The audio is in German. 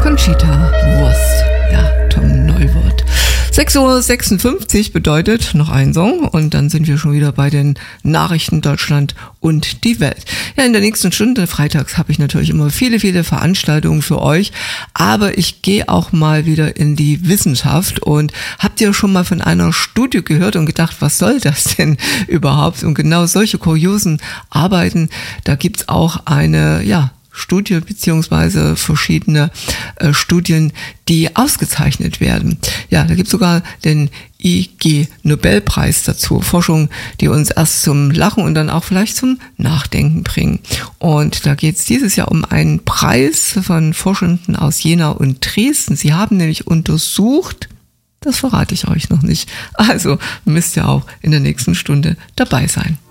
Conchita Wurst. Ja, Tom Neuwirth. 6:56 Uhr bedeutet noch ein Song und dann sind wir schon wieder bei den Nachrichten Deutschland und die Welt. Ja, in der nächsten Stunde, freitags, habe ich natürlich immer viele Veranstaltungen für euch, aber ich gehe auch mal wieder in die Wissenschaft und habt ihr schon mal von einer Studie gehört und gedacht, was soll das denn überhaupt? Und genau solche kuriosen Arbeiten, da gibt's auch eine, Studie beziehungsweise verschiedene Studien, die ausgezeichnet werden. Ja, da gibt es sogar den IG-Nobelpreis dazu. Forschung, die uns erst zum Lachen und dann auch vielleicht zum Nachdenken bringen. Und da geht es dieses Jahr um einen Preis von Forschenden aus Jena und Dresden. Sie haben nämlich untersucht, das verrate ich euch noch nicht. Also müsst ihr auch in der nächsten Stunde dabei sein.